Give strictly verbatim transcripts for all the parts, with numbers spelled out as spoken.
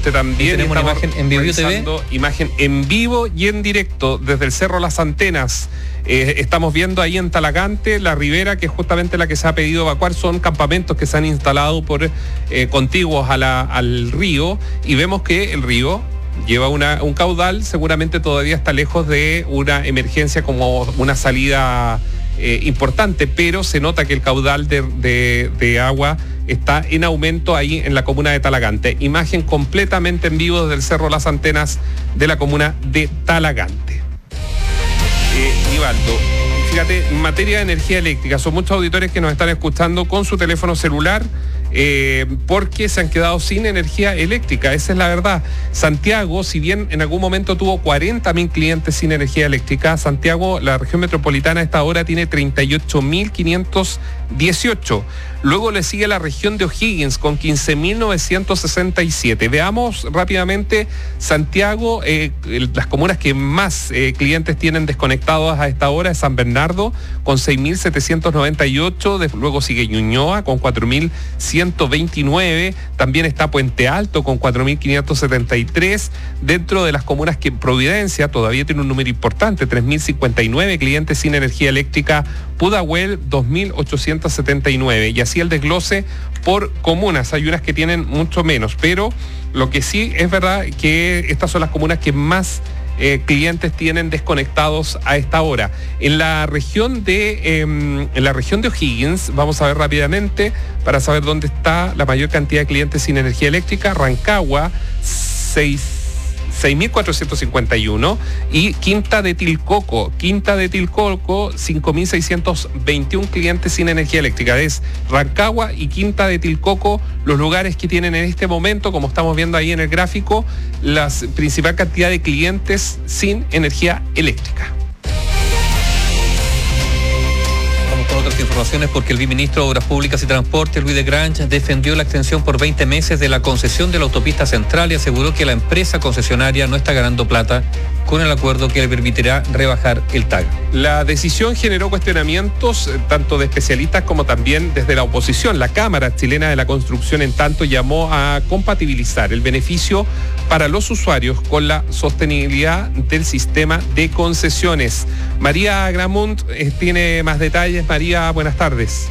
usted también. Tenemos una imagen en Biobío T V. Imagen en vivo y en directo desde el Cerro Las Antenas. Eh, estamos viendo ahí en Talagante la ribera, que es justamente la que se ha pedido evacuar. Son campamentos que se han instalado por eh, contiguos a la, al río, y vemos que el río lleva una, un caudal, seguramente todavía está lejos de una emergencia como una salida eh, importante, pero se nota que el caudal de, de, de agua está en aumento ahí en la comuna de Talagante. Imagen completamente en vivo desde el Cerro Las Antenas de la comuna de Talagante. Eh, Nivaldo, fíjate, en materia de energía eléctrica, son muchos auditores que nos están escuchando con su teléfono celular, Eh, porque se han quedado sin energía eléctrica, esa es la verdad. Santiago, si bien en algún momento tuvo cuarenta mil clientes sin energía eléctrica, Santiago, la región metropolitana, a esta hora tiene treinta y ocho mil quinientos dieciocho. Luego le sigue la región de O'Higgins con quince mil novecientos sesenta y siete. Veamos rápidamente Santiago, eh, las comunas que más eh, clientes tienen desconectados a esta hora es San Bernardo con seis mil setecientos noventa y ocho, luego sigue Ñuñoa con cuatro mil ciento veintinueve, también está Puente Alto con cuatro mil quinientos setenta y tres, dentro de las comunas que Providencia todavía tiene un número importante, tres mil cincuenta y nueve clientes sin energía eléctrica, Pudahuel dos mil ochocientos setenta y nueve, y así el desglose por comunas. Hay unas que tienen mucho menos, pero lo que sí es verdad que estas son las comunas que más eh, clientes tienen desconectados a esta hora. En la región de eh, en la región de O'Higgins, vamos a ver rápidamente para saber dónde está la mayor cantidad de clientes sin energía eléctrica. Rancagua, seis mil cuatrocientos cincuenta y uno, y Quinta de Tilcoco, Quinta de Tilcoco, cinco mil seiscientos veintiuno clientes sin energía eléctrica. Es Rancagua y Quinta de Tilcoco los lugares que tienen en este momento, como estamos viendo ahí en el gráfico, la principal cantidad de clientes sin energía eléctrica. Con otras informaciones, porque el viceministro de Obras Públicas y Transporte, Luis de Grange, defendió la extensión por veinte meses de la concesión de la autopista central y aseguró que la empresa concesionaria no está ganando plata con el acuerdo que le permitirá rebajar el T A G. La decisión generó cuestionamientos tanto de especialistas como también desde la oposición. La Cámara Chilena de la Construcción, en tanto, llamó a compatibilizar el beneficio para los usuarios con la sostenibilidad del sistema de concesiones. María Gramunt eh, tiene más detalles. María, buenas tardes.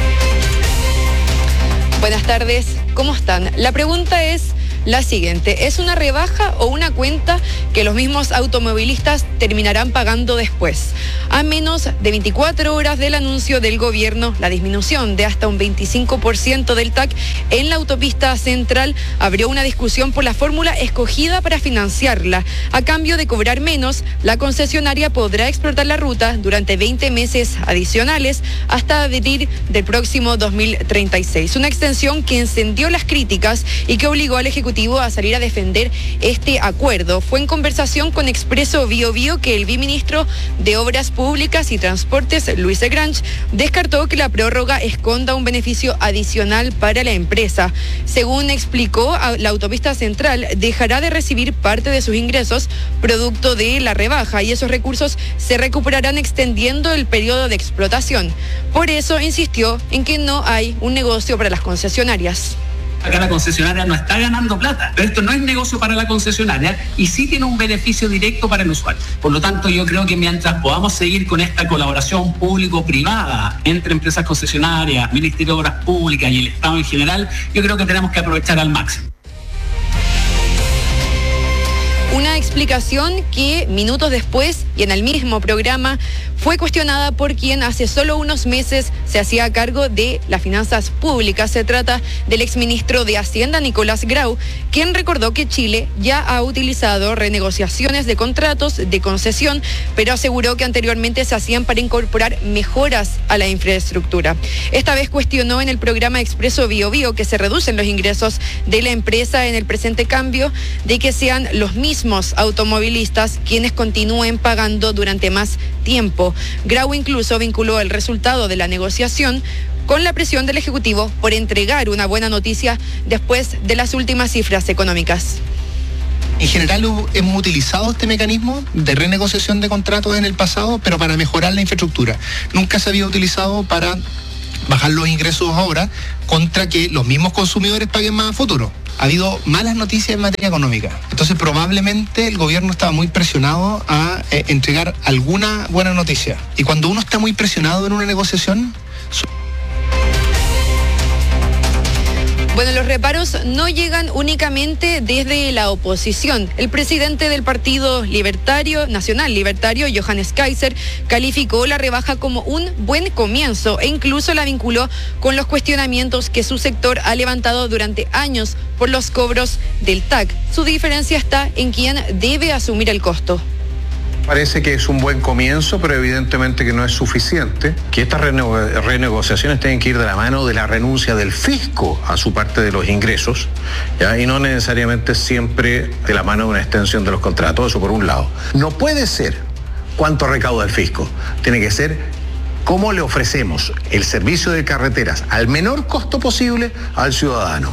Buenas tardes, ¿cómo están? La pregunta es la siguiente: ¿es una rebaja o una cuenta que los mismos automovilistas terminarán pagando después? A menos de veinticuatro horas del anuncio del gobierno, la disminución de hasta un veinticinco por ciento del T A C en la autopista central abrió una discusión por la fórmula escogida para financiarla. A cambio de cobrar menos, la concesionaria podrá explotar la ruta durante veinte meses adicionales hasta abril del próximo dos mil treinta y seis. Una extensión que encendió las críticas y que obligó al Ejecutivo a salir a defender este acuerdo. Fue en conversación con Expreso Biobío que el viceministro de Obras Públicas y Transportes, Luis de Grange, descartó que la prórroga esconda un beneficio adicional para la empresa. Según explicó, la autopista central dejará de recibir parte de sus ingresos producto de la rebaja, y esos recursos se recuperarán extendiendo el periodo de explotación. Por eso insistió en que no hay un negocio para las concesionarias. Acá la concesionaria no está ganando plata, pero esto no es negocio para la concesionaria y sí tiene un beneficio directo para el usuario. Por lo tanto, yo creo que mientras podamos seguir con esta colaboración público-privada entre empresas concesionarias, Ministerio de Obras Públicas y el Estado en general, yo creo que tenemos que aprovechar al máximo. Una explicación que minutos después y en el mismo programa fue cuestionada por quien hace solo unos meses se hacía cargo de las finanzas públicas. Se trata del exministro de Hacienda, Nicolás Grau, quien recordó que Chile ya ha utilizado renegociaciones de contratos de concesión, pero aseguró que anteriormente se hacían para incorporar mejoras a la infraestructura. Esta vez cuestionó en el programa Expreso Biobío que se reducen los ingresos de la empresa en el presente cambio de que sean los mismos automovilistas quienes continúen pagando durante más tiempo. Grau incluso vinculó el resultado de la negociación con la presión del Ejecutivo por entregar una buena noticia después de las últimas cifras económicas. En general hemos utilizado este mecanismo de renegociación de contratos en el pasado, pero para mejorar la infraestructura. Nunca se había utilizado para bajar los ingresos ahora contra que los mismos consumidores paguen más a futuro. Ha habido malas noticias en materia económica. Entonces probablemente el gobierno estaba muy presionado a eh, entregar alguna buena noticia. Y cuando uno está muy presionado en una negociación... Bueno, los reparos no llegan únicamente desde la oposición. El presidente del Partido Libertario, Nacional Libertario, Johannes Kaiser, calificó la rebaja como un buen comienzo e incluso la vinculó con los cuestionamientos que su sector ha levantado durante años por los cobros del T A C. Su diferencia está en quién debe asumir el costo. Parece que es un buen comienzo, pero evidentemente que no es suficiente, que estas renego- renegociaciones tienen que ir de la mano de la renuncia del fisco a su parte de los ingresos, ¿ya? Y no necesariamente siempre de la mano de una extensión de los contratos, eso por un lado. No puede ser cuánto recauda el fisco, tiene que ser cómo le ofrecemos el servicio de carreteras al menor costo posible al ciudadano.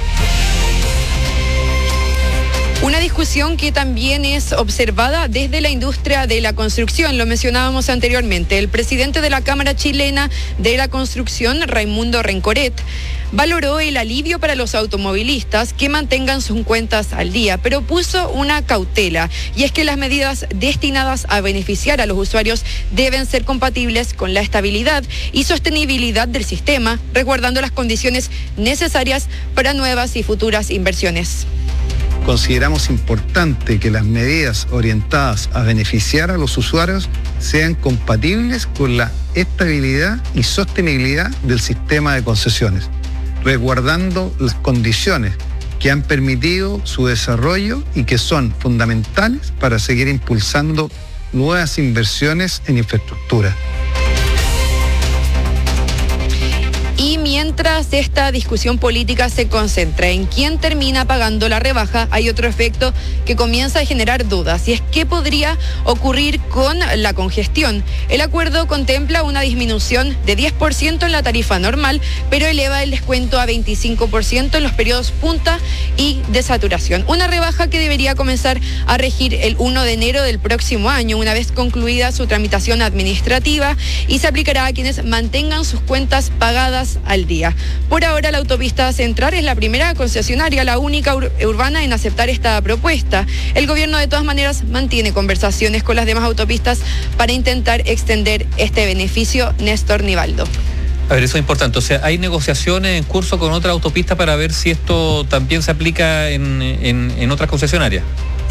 Una discusión que también es observada desde la industria de la construcción, lo mencionábamos anteriormente. El presidente de la Cámara Chilena de la Construcción, Raimundo Rencoret, valoró el alivio para los automovilistas que mantengan sus cuentas al día, pero puso una cautela, y es que las medidas destinadas a beneficiar a los usuarios deben ser compatibles con la estabilidad y sostenibilidad del sistema, resguardando las condiciones necesarias para nuevas y futuras inversiones. Consideramos importante que las medidas orientadas a beneficiar a los usuarios sean compatibles con la estabilidad y sostenibilidad del sistema de concesiones, resguardando las condiciones que han permitido su desarrollo y que son fundamentales para seguir impulsando nuevas inversiones en infraestructura. Y mientras esta discusión política se concentra en quién termina pagando la rebaja, hay otro efecto que comienza a generar dudas, y es qué podría ocurrir con la congestión. El acuerdo contempla una disminución de diez por ciento en la tarifa normal, pero eleva el descuento a veinticinco por ciento en los periodos punta y de saturación. Una rebaja que debería comenzar a regir el primero de enero del próximo año, una vez concluida su tramitación administrativa, y se aplicará a quienes mantengan sus cuentas pagadas al día. Por ahora, la autopista central es la primera concesionaria, la única ur- urbana en aceptar esta propuesta. El gobierno, de todas maneras, mantiene conversaciones con las demás autopistas para intentar extender este beneficio. Néstor Nivaldo. A ver, eso es importante. O sea, hay negociaciones en curso con otra autopista para ver si esto también se aplica en, en, en otras concesionarias.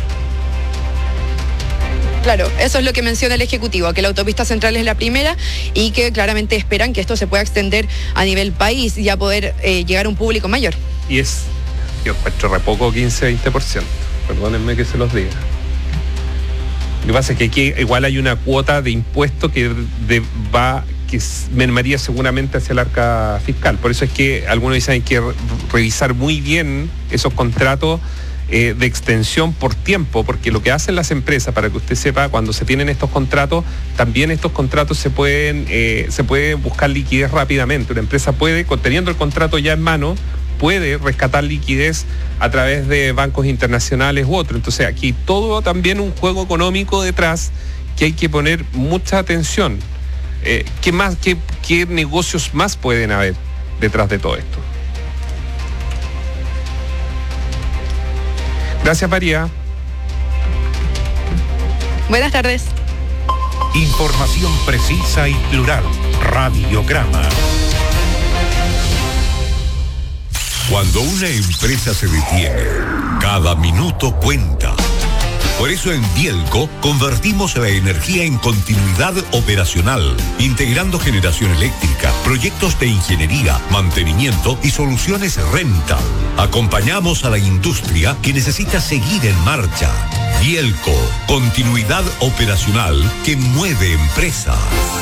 Claro, eso es lo que menciona el Ejecutivo, que la autopista central es la primera y que claramente esperan que esto se pueda extender a nivel país y a poder eh, llegar a un público mayor. Y es, yo encuentro re poco, quince a veinte por ciento. Perdónenme que se los diga. Lo que pasa es que aquí igual hay una cuota de impuesto que de, va, que mermaría seguramente hacia el arca fiscal. Por eso es que algunos dicen hay que re- revisar muy bien esos contratos Eh, de extensión por tiempo, porque lo que hacen las empresas, para que usted sepa, cuando se tienen estos contratos, también estos contratos se pueden eh, se puede buscar liquidez rápidamente. Una empresa puede, teniendo el contrato ya en mano, puede rescatar liquidez a través de bancos internacionales u otros. Entonces aquí todo también un juego económico detrás que hay que poner mucha atención. Eh, ¿qué más, qué, qué negocios más pueden haber detrás de todo esto? Gracias, María. Buenas tardes. Información precisa y plural. Radiograma. Cuando una empresa se detiene, cada minuto cuenta. Por eso en Bielco convertimos la energía en continuidad operacional, integrando generación eléctrica, proyectos de ingeniería, mantenimiento y soluciones rental. Acompañamos a la industria que necesita seguir en marcha. Bielco, continuidad operacional que mueve empresas.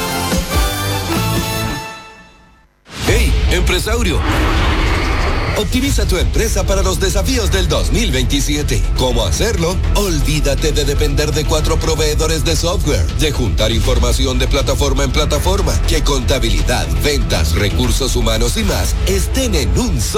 ¡Hey, empresario! Optimiza tu empresa para los desafíos del dos mil veintisiete. ¿Cómo hacerlo? Olvídate de depender de cuatro proveedores de software, de juntar información de plataforma en plataforma, que contabilidad, ventas, recursos humanos y más estén en un solo